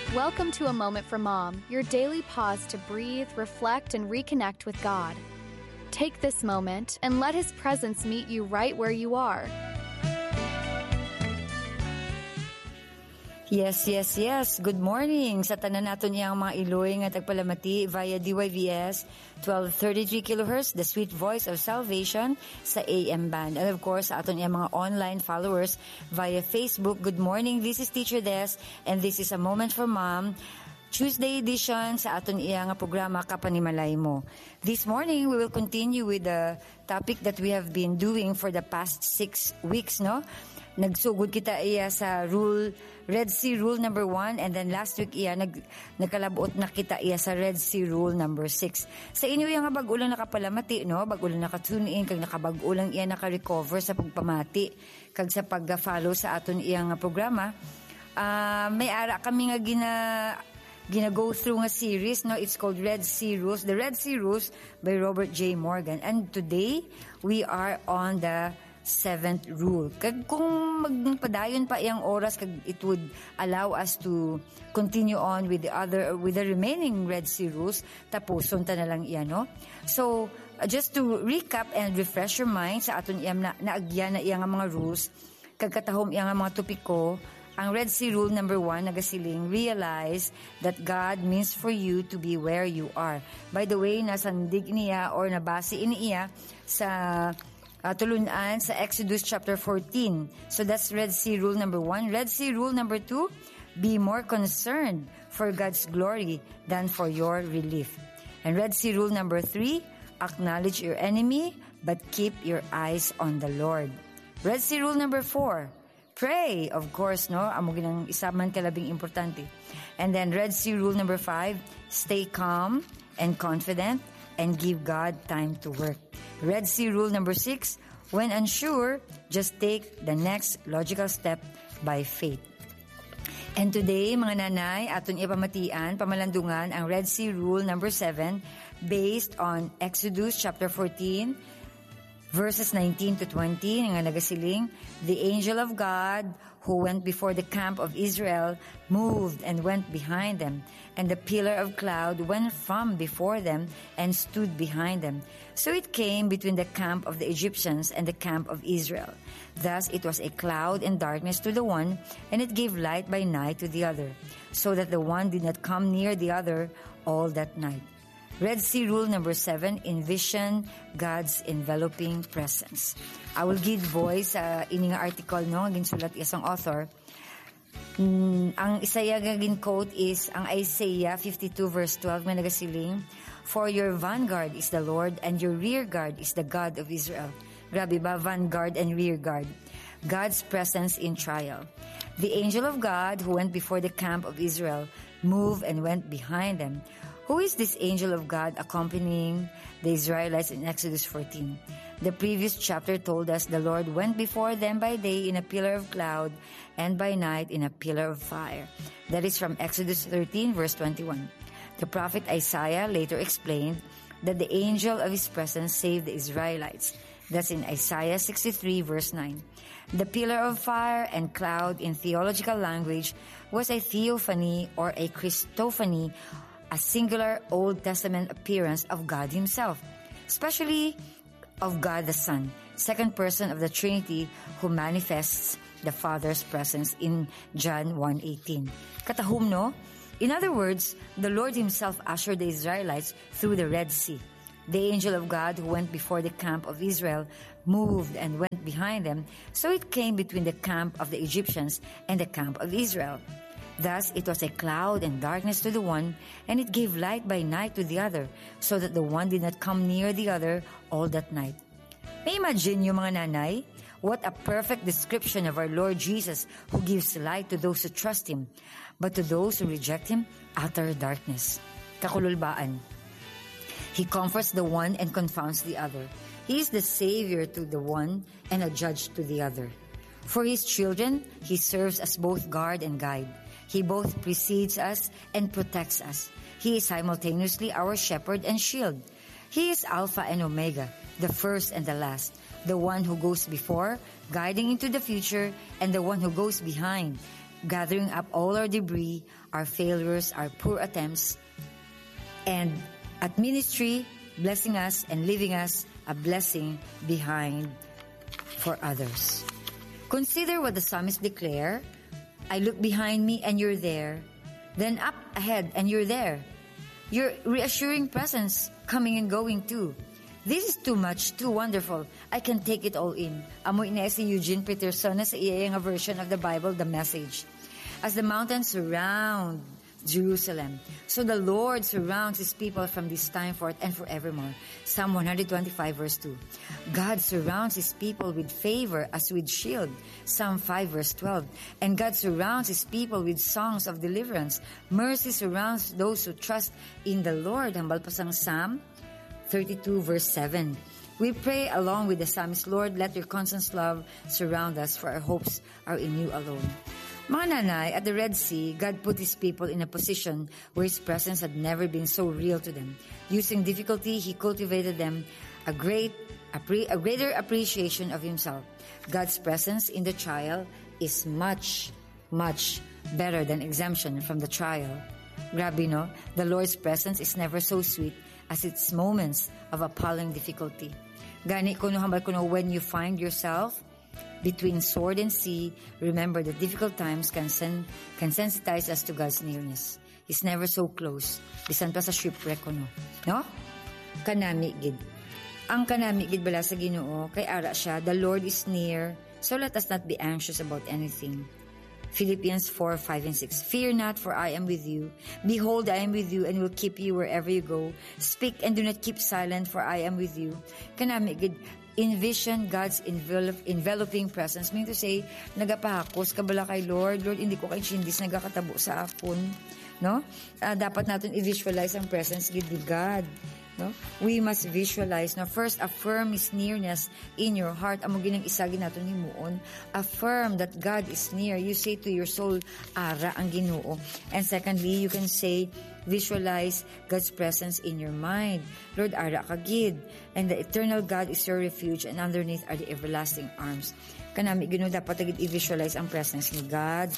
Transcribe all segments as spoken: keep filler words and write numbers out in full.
Welcome to A Moment for Mom, your daily pause to breathe, reflect, and reconnect with God. Take this moment and let His presence meet you right where you are. Yes, yes, yes. Good morning. Sa tanan nato niyang mga iloy nga tagpalamati via D Y V S twelve thirty-three kilohertz, the sweet voice of salvation sa A M band. And of course, sa ato niyang mga online followers via Facebook. Good morning. This is Teacher Des and this is A Moment for Mom. Tuesday edition sa aton iya nga programa Kapanimalay Mo. This morning, we will continue with the topic that we have been doing for the past six weeks, no? Nagsugod kita iya sa rule, Red Sea Rule number one, and then last week iya, nag, nagkalabot na kita iya sa Red Sea Rule number six. Sa inyo iya nga bag-ulang nakapalamati, no? Bag-ulang nakatune in, kag nakabag-ulang iya naka-recover sa pagpamati, kag sa pag-follow sa aton iya nga programa. Uh, may ara kami nga gina... gina-go through nga series, no? It's called Red Sea Rules. The Red Sea Rules by Robert J. Morgan. And today, we are on the seventh rule. Kag kung magpadayon pa iyang oras, kag it would allow us to continue on with the other, with the remaining Red Sea Rules, tapuson ta na lang iya, no? So, uh, just to recap and refresh your mind sa aton iyang na, naagyan na iyang mga rules, kag katahom iyang mga topiko. Ang Red Sea Rule number one, nagasiling, realize that God means for you to be where you are. By the way, nasandig niya or nabasi iniya sa uh, tulunan sa Exodus chapter fourteen. So that's Red Sea Rule number one. Red Sea Rule number two, be more concerned for God's glory than for your relief. And Red Sea Rule number three, acknowledge your enemy, but keep your eyes on the Lord. Red Sea Rule number four, pray, of course, no? Amo ginang isa man kalabing importante. And then Red Sea Rule number five, stay calm and confident and give God time to work. Red Sea Rule number six, when unsure, just take the next logical step by faith. And today, mga nanay, aton ipamatian, pamalandungan ang Red Sea Rule number seven based on Exodus chapter fourteen, verses nineteen to twenty, nga nagasiling, the angel of God who went before the camp of Israel moved and went behind them, and the pillar of cloud went from before them and stood behind them. So it came between the camp of the Egyptians and the camp of Israel. Thus it was a cloud and darkness to the one, and it gave light by night to the other, so that the one did not come near the other all that night. Red Sea Rule number seven, envision God's enveloping presence. I will give voice sa uh, ining article, no, ginsulat isang author. Mm, ang isaya gagin quote is ang Isaiah fifty-two verse twelve, may nagasiling, for your vanguard is the Lord and your rear guard is the God of Israel. Grabe ba, vanguard and rear guard? God's presence in trial. The angel of God who went before the camp of Israel moved and went behind them. Who is this angel of God accompanying the Israelites in Exodus fourteen? The previous chapter told us the Lord went before them by day in a pillar of cloud and by night in a pillar of fire. That is from Exodus thirteen verse twenty-one. The prophet Isaiah later explained that the angel of his presence saved the Israelites. That's in Isaiah sixty-three verse nine. The pillar of fire and cloud in theological language was a theophany or a Christophany, a singular Old Testament appearance of God Himself, especially of God the Son, second person of the Trinity who manifests the Father's presence in John one eighteen. Katahum, no? In other words, the Lord Himself ushered the Israelites through the Red Sea. The angel of God who went before the camp of Israel moved and went behind them, so it came between the camp of the Egyptians and the camp of Israel. Thus, it was a cloud and darkness to the one, and it gave light by night to the other, so that the one did not come near the other all that night. May imagine yung mga nanay? What a perfect description of our Lord Jesus, who gives light to those who trust Him, but to those who reject Him, utter darkness. Kakululbaan. He comforts the one and confounds the other. He is the Savior to the one and a judge to the other. For His children, He serves as both guard and guide. He both precedes us and protects us. He is simultaneously our shepherd and shield. He is Alpha and Omega, the first and the last, the one who goes before, guiding into the future, and the one who goes behind, gathering up all our debris, our failures, our poor attempts, and at ministry, blessing us and leaving us a blessing behind for others. Consider what the psalmist declare, I look behind me and you're there, then up ahead and you're there. Your reassuring presence coming and going too. This is too much, too wonderful. I can take it all in. Amoy na si Eugene Peterson na sa iya nga version of the Bible, The Message. As the mountains surround Jerusalem, so the Lord surrounds His people from this time forth and forevermore. Psalm one twenty-five verse two. God surrounds His people with favor as with shield. Psalm five verse twelve. And God surrounds His people with songs of deliverance. Mercy surrounds those who trust in the Lord. Hambal pa sang Psalm thirty-two verse seven. We pray along with the psalmist, Lord, let your constant love surround us, for our hopes are in you alone. Mga nanay, at the Red Sea, God put His people in a position where His presence had never been so real to them. Using difficulty, He cultivated them a great, a greater appreciation of Himself. God's presence in the trial is much, much better than exemption from the trial. Grabe, no? The Lord's presence is never so sweet as its moments of appalling difficulty. Gani kuno hambal kuno, when you find yourself between sword and sea, remember that difficult times can sen- can sensitize us to God's nearness. He's never so close. Bisan pa sa shipwreck kuno. No? Kanami gid. Ang kanami gid bala sa Ginoo, kay ara siya, the Lord is near, so let us not be anxious about anything. Philippians four, five, and six. Fear not, for I am with you. Behold, I am with you and will keep you wherever you go. Speak and do not keep silent, for I am with you. Kanami gid, envision God's envelop, enveloping presence. Meaning to say, nagapahakos ka bala kay Lord. Lord, hindi ko kay chindis nagakatabo sa akon. No? Uh, dapat natin i-visualize ang presence gid ni God. No? We must visualize. Now, first, affirm His nearness in your heart. Amo ginang isagi natin himuon. Affirm that God is near. You say to your soul, ara ang Ginoo. And secondly, you can say, visualize God's presence in your mind. Lord, ara ka gid. And the eternal God is your refuge, and underneath are the everlasting arms. Kanami Ginoo, dapat agad i-visualize ang presence ni God.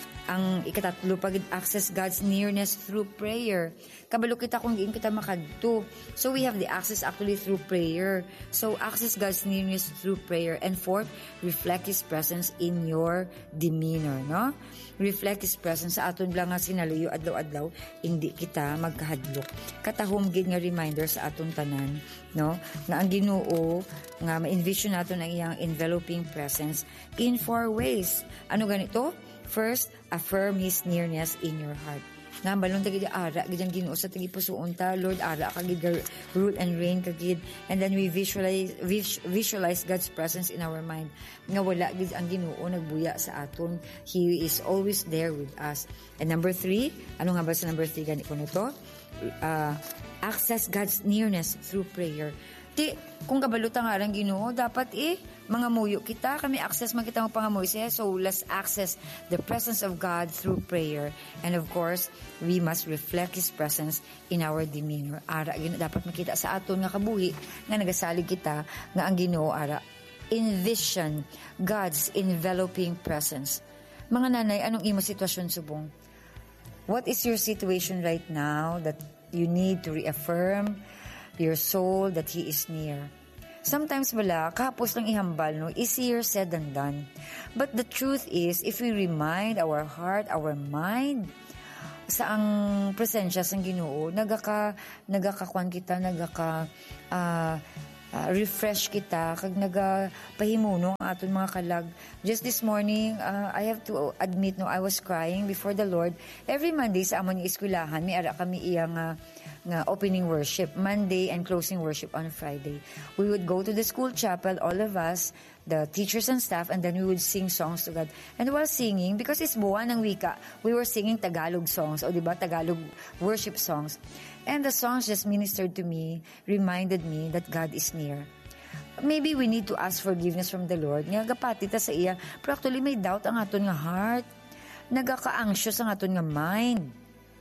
Ang ikatatlo, pag access God's nearness through prayer. Kabalo kita kung diin kita makadto. So we have the access actually through prayer. So access God's nearness through prayer. And fourth, reflect His presence in your demeanor, no? Reflect His presence sa aton lang nga sinaluyo adlaw-adlaw, hindi kita magkahadlok. Katahom gid nga reminder sa aton tanan, no? Nga ang Ginoo nga ma-envision naton ang iyang enveloping presence in four ways. Ano ganito? First, affirm His nearness in your heart. Nga balon tagid ara gid ang Ginoo sa tagi pusoon ta, Lord, ara ka gid, rule and reign ka gid. And then we visualize visualize God's presence in our mind. Nga wala gid ang Ginoo nagbuya sa aton. He is always there with us. And number three, ano nga ba sa number three gani kuno to? Uh, access God's nearness through prayer. Di, kung kabalutan nga lang Ginoo, dapat eh, mga muyo kita, kami access man kita mapangamoy siya. So, let's access the presence of God through prayer. And of course, we must reflect His presence in our demeanor. Ara, dapat makita sa aton nga kabuhi, nga nagasalig kita, nga ang Ginoo, ara, envision God's enveloping presence. Mga nanay, anong imo sitwasyon subong? What is your situation right now that you need to reaffirm your soul that He is near? Sometimes wala, kapos lang ihambal, no? Easier said than done. But the truth is, if we remind our heart, our mind, sa ang presensya sa Ginoo, nagaka, nagakakuan kita, nagaka, uh, uh, refresh kita, kag nagapahimuno ang aton mga kalag. Just this morning, uh, I have to admit, no, I was crying before the Lord. Every Monday sa amon yung eskwelahan, may ara kami iyang uh, nga opening worship, Monday, and closing worship on Friday. We would go to the school chapel, all of us, the teachers and staff, and then we would sing songs to God. And while singing, because it's buwan ng wika, we were singing Tagalog songs, o diba, Tagalog worship songs. And the songs just ministered to me, reminded me that God is near. Maybe we need to ask forgiveness from the Lord. Nga gapati ta sa iya, pero actually may doubt ang aton nga heart. Nagaka-anxious ang aton nga mind.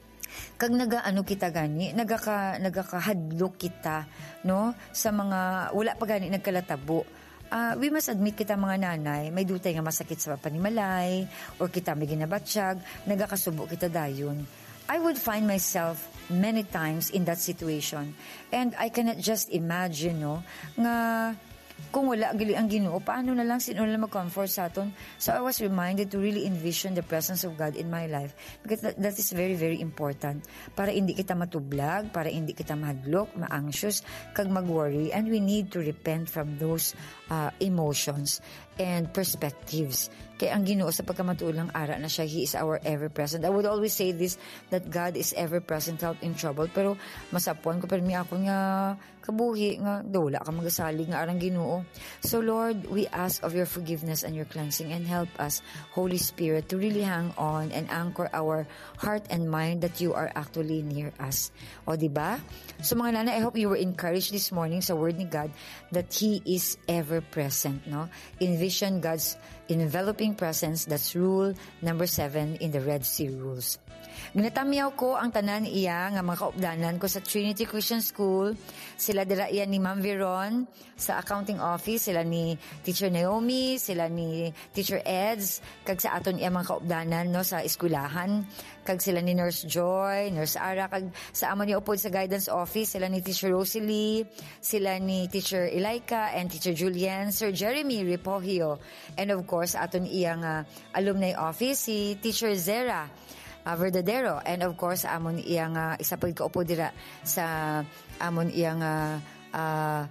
Kag nagaano kita gani, nagaka nagakahadlok kita, no, sa mga wala pa gani nagkalatabo. uh, we must admit kita mga nanay, may dutay nga masakit sa panimalay, or kita may ginabatsyag, nagakasubo kita dayon. I would find myself many times in that situation. And I cannot just imagine, no, nga kung wala gali ang Ginoo, paano na lang sino na lang mag-comfort sa aton? So I was reminded to really envision the presence of God in my life because that, that is very, very important. Para hindi kita matublag, para hindi kita mahadlok, ma-anxious, kag mag-worry, and we need to repent from those uh, emotions and perspectives. Kaya ang Ginoo sa pagkamatulang ara na siya, He is our ever-present. I would always say this, that God is ever-present help in trouble. Pero masapuan ko, pero may ako nga kabuhi, nga dawla ka magasalig nga arang Ginoo. So Lord, we ask of your forgiveness and your cleansing, and help us, Holy Spirit, to really hang on and anchor our heart and mind that you are actually near us. O diba? So mga nanay, I hope you were encouraged this morning sa word ni God that He is ever-present. No? Envision God's enveloping presence. That's rule number seven in the Red Sea Rules. Ginatamyaw ko ang tanan iya nga mga kaupdanan ko sa Trinity Christian School. Sila dira iya ni Ma'am Veron sa accounting office, sila ni Teacher Naomi, sila ni Teacher Eds, kag sa aton iya mga kaupdanan no sa eskwelahan, kag sila ni Nurse Joy, Nurse Ara, kag sa amon niya upod sa guidance office, sila ni Teacher Rosalie, sila ni Teacher Ilaika and Teacher Julian, Sir Jeremy Ripohio, and of course aton iya nga alumni office si Teacher Zera Uh, Verdadero, and of course amon iyang uh, isa pag kaupo dira sa amon iyang uh, uh,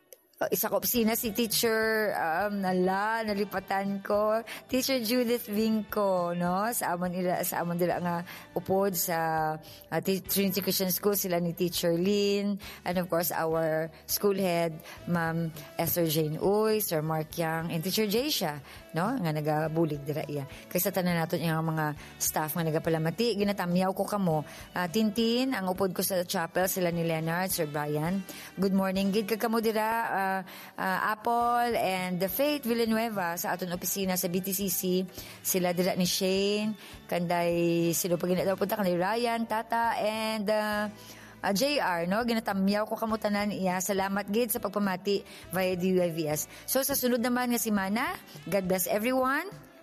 isa ka opisina si Teacher um, nala nalipatan ko Teacher Judith Vinco no sa amon ila sa amon dira nga upod sa uh, Trinity Christian School, sila ni Teacher Lynn, and of course our school head Ma'am Esther Jane Uy, Sir Mark Yang, and Teacher Jaysha no nga nagabulig dira iya kaysa tanan naton yung mga staff nga nagapalamati. Ginatamyaw ko kamo uh, Tintin ang upod ko sa chapel, sila ni Leonard, Sir Brian, good morning gid kag kamo dira uh, uh, Apple and the Faith Villanueva sa aton opisina sa B T C C, sila dira ni Shane kanday sila pag ginadaw punta kanday Ryan, Tata, and uh, Uh, J R, no? Ginatamyaw ko kamutanan iya. Salamat gid sa pagpamati via D U I V S. So sa sunod naman nga si Mana, God bless everyone.